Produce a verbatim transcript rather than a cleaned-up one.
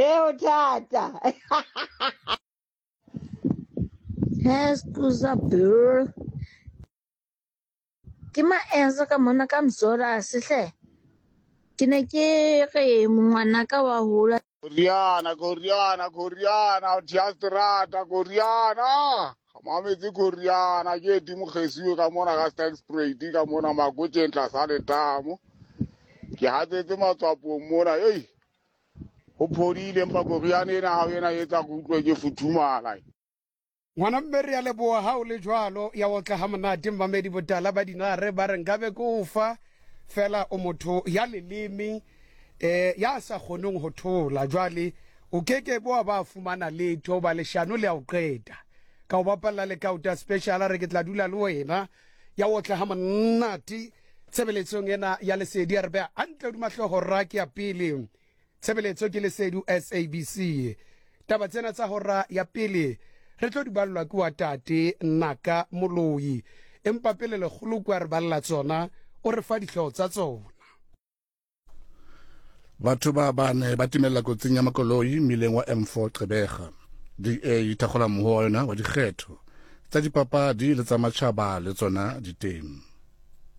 Eo tata. Scusa Bill. Ke maenza ka mona ka mzora sihle. Ke ne ke re ngwanaka wa hola. Koreana, Koreana, Koreana, Tiastrata, Koreana. Mametse Koreana, ke di mogesiwe ka mona ka stack spray, di ka mona magoteng tla sa le tamo. Ke hatsetse matswapo mona, hey. Ho phodile mpa Koreana ena ha ena etsa go utlwe ke futhumala. Ngwana mmere ya leboa ha o le jwalo ya o tla ha monate mmamedi botala ba dinare ba re nkabe ko fa fela o motho ya leleme eh ya sa kgoneng ho thola jwale o keke bo ba fumana letho ba leshano le a o qeta ka o bapalla le kauta special re ke tla dula le wena ya o tla ha monate tshebeletsong ena ya lesedi ya re ba antle duma hloho raki ya pele tshebeletso ke lesedu S A B C taba tsena tsa hora ya pele re tlo di ballwa ke wa tate Naka Moloi empa pele le khulu kwa re balla tsona o re fa dihlao tsa tsona. Batho ba bane ba timela kotsing ya makoloi mileng wa M four Gqeberha D A Itagola Mohoona wa dikgetho tsa dipapadi le tsa matjhaba le tsona diteng.